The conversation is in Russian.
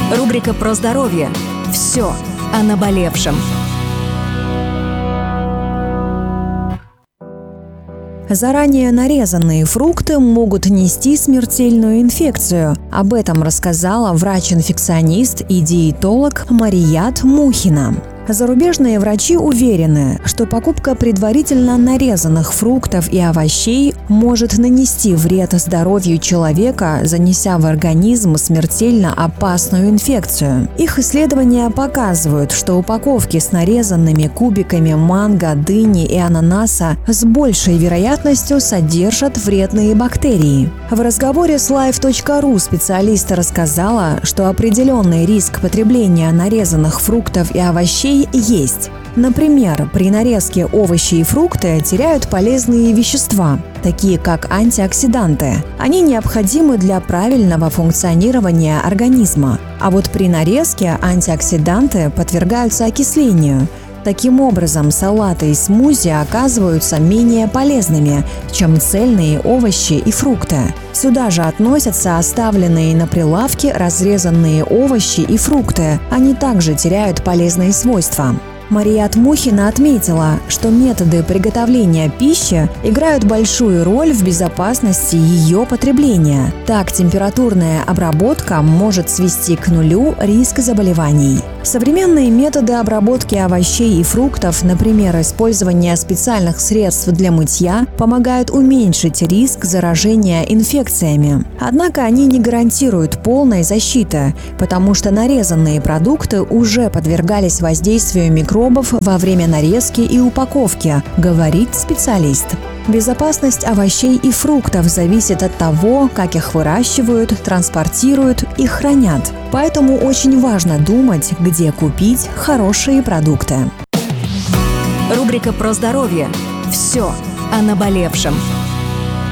Рубрика про здоровье. Все о наболевшем. Заранее нарезанные фрукты могут нести смертельную инфекцию. Об этом рассказала врач-инфекционист и диетолог Марият Мухина. Зарубежные врачи уверены, что покупка предварительно нарезанных фруктов и овощей может нанести вред здоровью человека, занеся в организм смертельно опасную инфекцию. Их исследования показывают, что упаковки с нарезанными кубиками манго, дыни и ананаса с большей вероятностью содержат вредные бактерии. В разговоре с life.ru специалист рассказала, что определенный риск потребления нарезанных фруктов и овощей есть. Например, при нарезке овощи и фрукты теряют полезные вещества, такие как антиоксиданты. Они необходимы для правильного функционирования организма. А вот при нарезке антиоксиданты подвергаются окислению. Таким образом, салаты и смузи оказываются менее полезными, чем цельные овощи и фрукты. Сюда же относятся оставленные на прилавке разрезанные овощи и фрукты. Они также теряют полезные свойства. Марият Мухина отметила, что методы приготовления пищи играют большую роль в безопасности ее потребления. Так, температурная обработка может свести к нулю риск заболеваний. Современные методы обработки овощей и фруктов, например, использование специальных средств для мытья, помогают уменьшить риск заражения инфекциями. Однако они не гарантируют полной защиты, потому что нарезанные продукты уже подвергались воздействию микробов во время нарезки и упаковки, говорит специалист. Безопасность овощей и фруктов зависит от того, как их выращивают, транспортируют и хранят. Поэтому очень важно думать, где купить хорошие продукты. Рубрика про здоровье. Все о наболевшем.